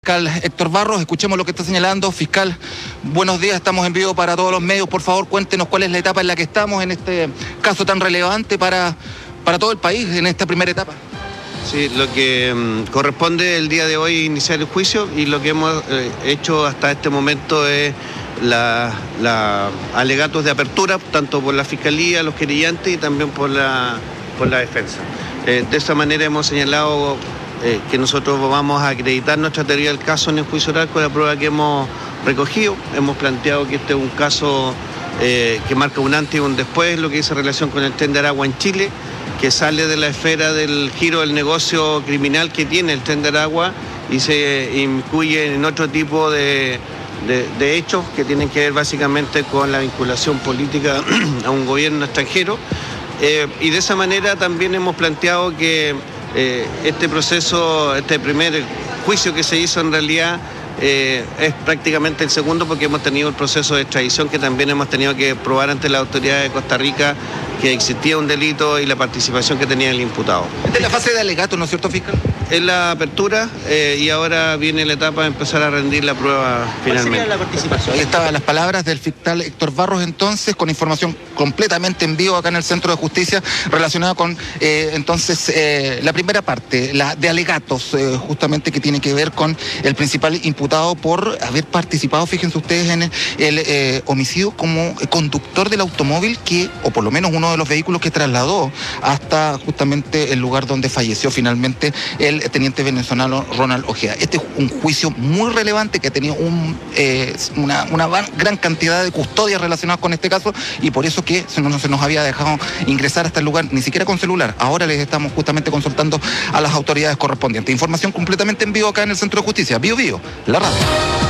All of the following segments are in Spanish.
fiscal Héctor Barros. Escuchemos lo que está señalando. Fiscal, buenos días, estamos en vivo para todos los medios. Por favor, cuéntenos cuál es la etapa en la que estamos en este caso tan relevante para todo el país en esta primera etapa. Sí, lo que corresponde el día de hoy iniciar el juicio, y lo que hemos hecho hasta este momento es alegatos de apertura, tanto por la Fiscalía, los querellantes y también por la defensa. De esa manera hemos señalado que nosotros vamos a acreditar nuestra teoría del caso en el juicio oral con la prueba que hemos recogido. Hemos planteado que este es un caso que marca un antes y un después, lo que dice relación con el Tren de Aragua en Chile, que sale de la esfera del giro del negocio criminal que tiene el Tren de Aragua y se incluye en otro tipo de hechos que tienen que ver básicamente con la vinculación política a un gobierno extranjero. Y de esa manera también hemos planteado que este proceso, este primer juicio que se hizo en realidad es prácticamente el segundo, porque hemos tenido el proceso de extradición que también hemos tenido que probar ante la autoridad de Costa Rica que existía un delito y la participación que tenía el imputado. Esta es la fase de alegato, ¿no es cierto, fiscal? Es la apertura y ahora viene la etapa de empezar a rendir la prueba finalmente. ¿Cuál sería la participación? Ahí estaban las palabras del fiscal Héctor Barros, entonces, con información completamente en vivo acá en el Centro de Justicia relacionada con, la primera parte, la de alegatos, justamente que tiene que ver con el principal imputado por haber participado, fíjense ustedes, en el homicidio como conductor del automóvil o por lo menos uno de los vehículos que trasladó hasta justamente el lugar donde falleció finalmente el teniente venezolano Ronald Ojeda. Este es un juicio muy relevante que ha tenido una gran cantidad de custodias relacionadas con este caso, y por eso que no se nos había dejado ingresar hasta el lugar, ni siquiera con celular. Ahora les estamos justamente consultando a las autoridades correspondientes. Información completamente en vivo acá en el Centro de Justicia. Bio, la radio.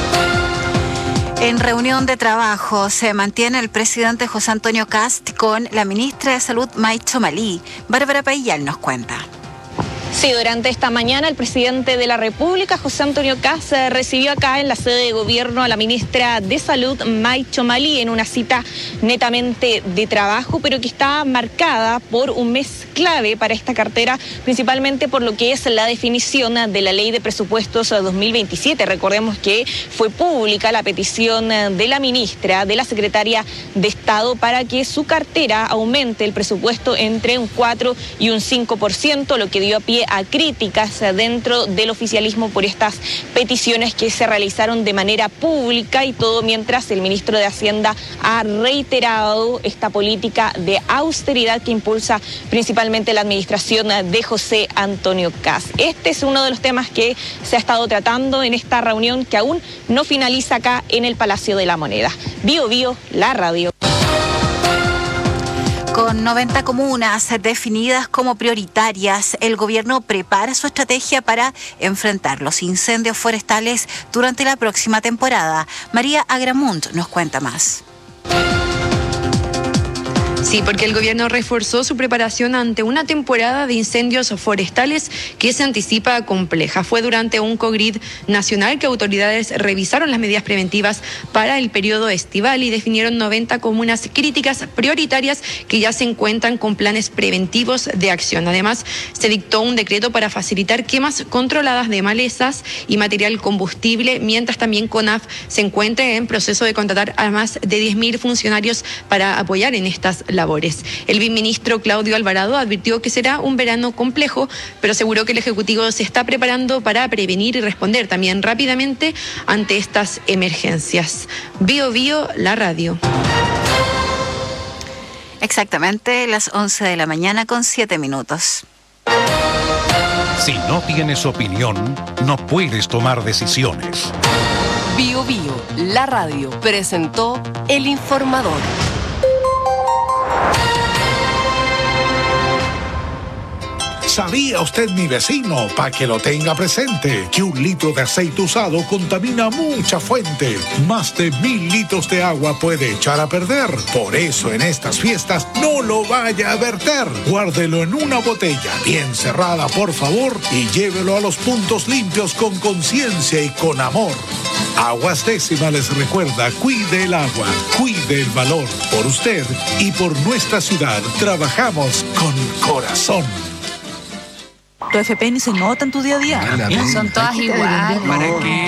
En reunión de trabajo se mantiene el presidente José Antonio Kast con la ministra de Salud May Chomalí. Bárbara Paillal nos cuenta. Sí, durante esta mañana el presidente de la República, José Antonio Kast, recibió acá en la sede de gobierno a la ministra de Salud, May Chomalí, en una cita netamente de trabajo, pero que está marcada por un mes clave para esta cartera, principalmente por lo que es la definición de la Ley de Presupuestos 2027. Recordemos que fue pública la petición de la ministra, de la secretaria de Estado, para que su cartera aumente el presupuesto entre un 4 y un 5%, lo que dio a pie a críticas dentro del oficialismo por estas peticiones que se realizaron de manera pública, y todo mientras el ministro de Hacienda ha reiterado esta política de austeridad que impulsa principalmente la administración de José Antonio Kast. Este es uno de los temas que se ha estado tratando en esta reunión que aún no finaliza acá en el Palacio de la Moneda. Bio, la radio. Con 90 comunas definidas como prioritarias, el gobierno prepara su estrategia para enfrentar los incendios forestales durante la próxima temporada. María Agramunt nos cuenta más. Sí, porque el gobierno reforzó su preparación ante una temporada de incendios forestales que se anticipa compleja. Fue durante un COGRID nacional que autoridades revisaron las medidas preventivas para el periodo estival y definieron 90 comunas críticas prioritarias que ya se encuentran con planes preventivos de acción. Además, se dictó un decreto para facilitar quemas controladas de malezas y material combustible, mientras también CONAF se encuentra en proceso de contratar a más de 10.000 funcionarios para apoyar en estas labores. El viceministro Claudio Alvarado advirtió que será un verano complejo, pero aseguró que el Ejecutivo se está preparando para prevenir y responder también rápidamente ante estas emergencias. Bio, la radio. Exactamente las 11 de la mañana con 7 minutos. Si no tienes opinión, no puedes tomar decisiones. Bio, la radio presentó El Informador. ¿Sabía usted, mi vecino, para que lo tenga presente, que 1 litro de aceite usado contamina mucha fuente? Más de 1.000 litros de agua puede echar a perder. Por eso en estas fiestas no lo vaya a verter. Guárdelo en una botella bien cerrada, por favor, y llévelo a los puntos limpios con conciencia y con amor. Aguas Décima les recuerda: cuide el agua, cuide el valor. Por usted y por nuestra ciudad, trabajamos con corazón. Tu FP ni se nota en tu día a día. Son todas iguales. ¿Para qué?